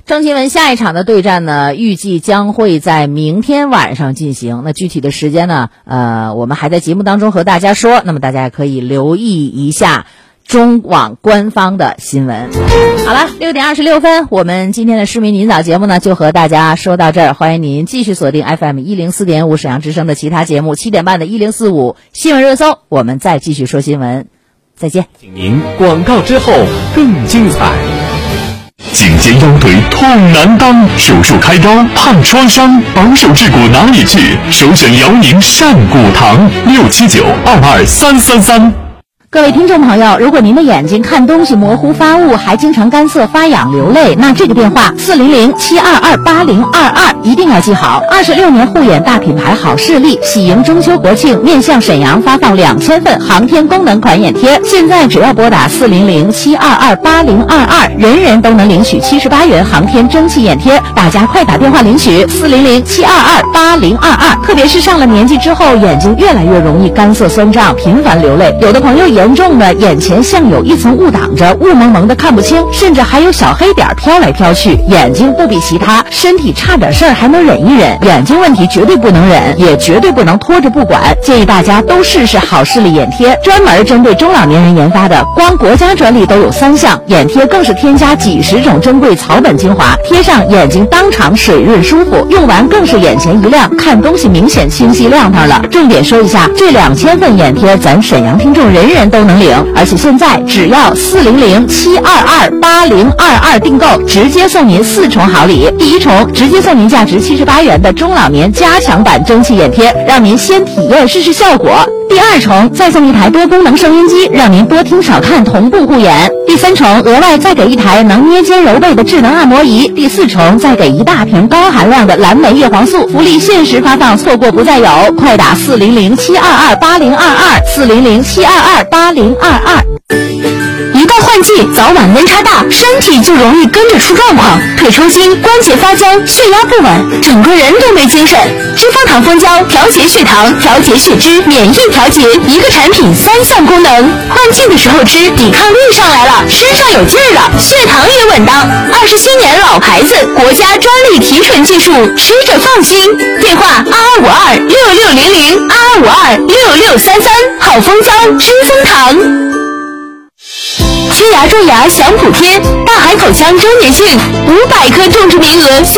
郑钦文下一场的对战呢，预计将会在明天晚上进行。那具体的时间呢，我们还在节目当中和大家说，那么大家可以留意一下中网官方的新闻。好了，6点26分，我们今天的市民您早节目呢就和大家说到这儿，欢迎您继续锁定 FM104.5 沈阳之声的其他节目，7点半的1045新闻热搜，我们再继续说新闻，再见。 请您广告之后更精彩。颈肩腰腿痛难当，手术开刀怕创伤，绑手治骨哪里去？首选辽宁善骨堂，679223333。 各位听众朋友，如果您的眼睛看东西模糊发雾，还经常干涩发痒流泪，那这个电话400-722-8022一定要记好。26年护眼大品牌好视力，喜迎中秋国庆，面向沈阳发放2000份航天功能款眼贴，现在只要拨打400-722-8022，人人都能领取78元航天蒸汽眼贴，大家快打电话领取400-722-8022。特别是上了年纪之后，眼睛越来越容易干涩酸胀，频繁流泪，有的朋友严重的眼前像有一层雾挡着，雾蒙蒙的看不清，甚至还有小黑点飘来飘去。眼睛不比其他，身体差点事儿还能忍一忍，眼睛问题绝对不能忍，也绝对不能拖着不管。建议大家都试试好视力眼贴，专门针对中老年人研发的，光国家专利都有3项，眼贴更是添加几十种珍贵草本精华，贴上眼睛当场水润舒服，用完更是眼前一亮，看东西明显清晰亮堂了。重点说一下，这2000份眼贴咱沈阳听众人人都能领，而且现在只要400-722-8022订购，直接送您4重好礼。第一重直接送您价值78元的中老年加强版蒸汽眼贴，让您先体验试试效果。第2重再送一台多功能收音机，让您多听少看同步护眼。第3重额外再给一台能捏肩揉背的智能按摩仪。第4重再给一大瓶高含量的蓝莓叶黄素，福利限时发放，错过不再有，快打400-722-8022，400-722-8022。 一到换季，早晚温差大，身体就容易跟着出状况，腿抽筋、关节发僵、血压不稳，整个人都没精神。脂肪糖蜂胶调节血糖、调节血脂、免疫调节，一个产品3项功能。换季的时候吃，抵抗力上来了，身上有劲儿了，血糖也稳当。27年老牌子，国家专利提纯技术，吃着放心。电话2252-6600，2252-6633，好蜂胶，知蜂糖。缺牙蛀牙享补贴，大海口腔周年庆500颗种植名额。